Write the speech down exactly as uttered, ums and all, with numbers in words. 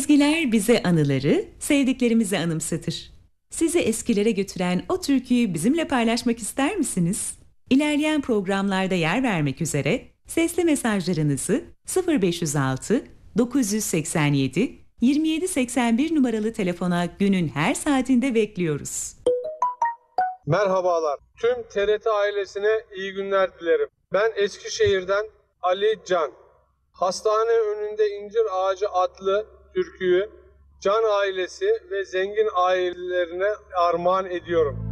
Ezgiler bize anıları, sevdiklerimizi anımsatır. Sizi eskilere götüren o türküyü bizimle paylaşmak ister misiniz? İlerleyen programlarda yer vermek üzere sesli mesajlarınızı sıfır beş yüz altı dokuz yüz seksen yedi yirmi yedi seksen bir numaralı telefona günün her saatinde bekliyoruz. Merhabalar. Tüm T R T ailesine iyi günler dilerim. Ben Eskişehir'den Ali Can. Hastane önünde incir ağacı adlı türküyü Can ailesi ve zengin ailelerine armağan ediyorum.